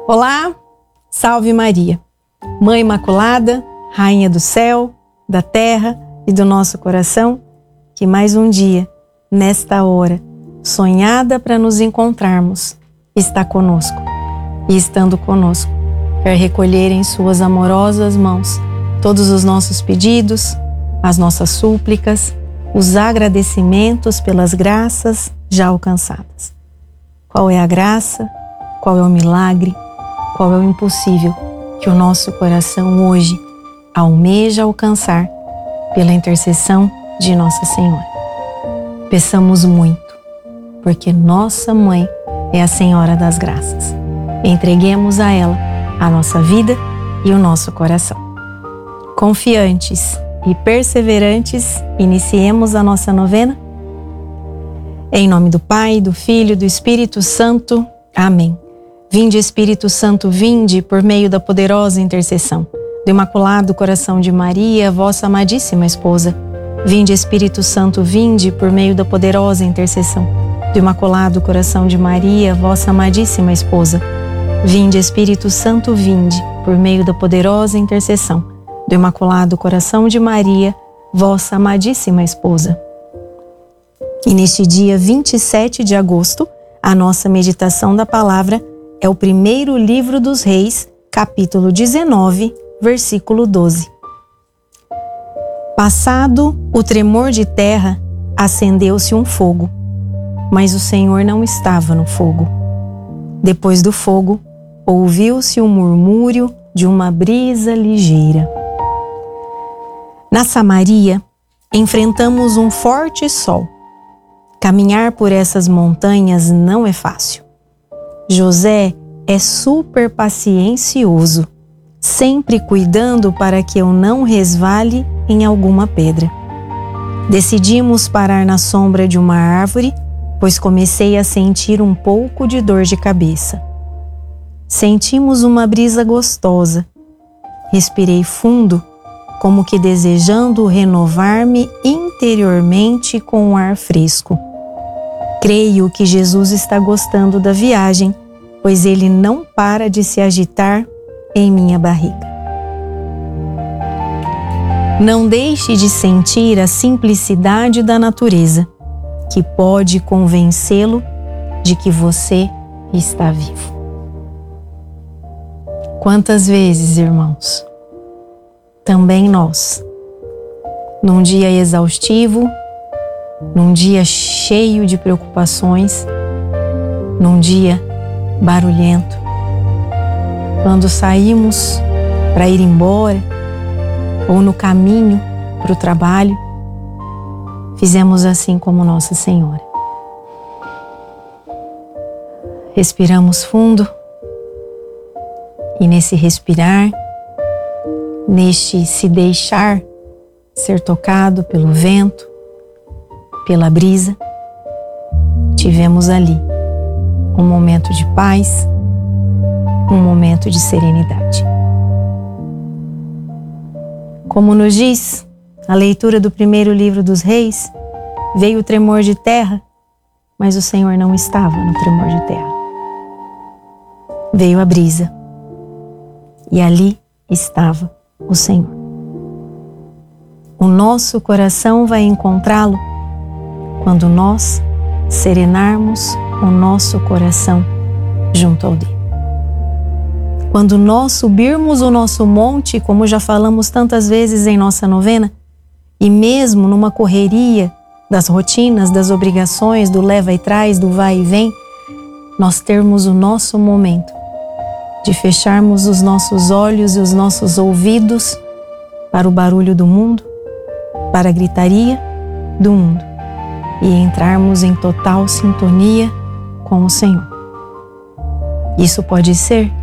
Olá, salve Maria, Mãe Imaculada, Rainha do céu, da terra e do nosso coração, que mais um dia, nesta hora, sonhada para nos encontrarmos, está conosco. E estando conosco, quer recolher em suas amorosas mãos todos os nossos pedidos, as nossas súplicas, os agradecimentos pelas graças já alcançadas. Qual é a graça? Qual é o milagre? Qual é o impossível que o nosso coração hoje almeja alcançar pela intercessão de Nossa Senhora? Peçamos muito, porque nossa Mãe é a Senhora das Graças. Entreguemos a ela a nossa vida e o nosso coração. Confiantes e perseverantes, iniciemos a nossa novena. Em nome do Pai, do Filho e do Espírito Santo. Amém. Vinde, Espírito Santo, vinde por meio da poderosa intercessão do Imaculado Coração de Maria, vossa amadíssima esposa. Vinde, Espírito Santo, vinde por meio da poderosa intercessão do Imaculado Coração de Maria, vossa amadíssima esposa. Vinde, Espírito Santo, vinde por meio da poderosa intercessão do Imaculado Coração de Maria, vossa amadíssima esposa. E neste dia 27 de agosto, a nossa meditação da palavra é o primeiro livro dos Reis, capítulo 19, versículo 12. Passado o tremor de terra, acendeu-se um fogo, mas o Senhor não estava no fogo. Depois do fogo, ouviu-se um murmúrio de uma brisa ligeira. Na Samaria, enfrentamos um forte sol. Caminhar por essas montanhas não é fácil. José é super paciencioso, sempre cuidando para que eu não resvale em alguma pedra. Decidimos parar na sombra de uma árvore, pois comecei a sentir um pouco de dor de cabeça. Sentimos uma brisa gostosa. Respirei fundo, como que desejando renovar-me interiormente com um ar fresco. Creio que Jesus está gostando da viagem, pois ele não para de se agitar em minha barriga. Não deixe de sentir a simplicidade da natureza, que pode convencê-lo de que você está vivo. Quantas vezes, irmãos, também nós, num dia exaustivo, num dia cheio de preocupações, num dia barulhento, quando saímos para ir embora ou no caminho para o trabalho, fizemos assim como Nossa Senhora. Respiramos fundo e nesse respirar, neste se deixar ser tocado pelo vento, pela brisa, tivemos ali um momento de paz, um momento de serenidade. Como nos diz a leitura do primeiro livro dos Reis, veio o tremor de terra, mas o Senhor não estava no tremor de terra. Veio a brisa e ali estava o Senhor. O nosso coração vai encontrá-lo quando nós serenarmos o nosso coração junto ao dele. Quando nós subirmos o nosso monte, como já falamos tantas vezes em nossa novena, e mesmo numa correria das rotinas, das obrigações, do leva e traz, do vai e vem, nós termos o nosso momento de fecharmos os nossos olhos e os nossos ouvidos para o barulho do mundo, para a gritaria do mundo, e entrarmos em total sintonia com o Senhor. Isso pode ser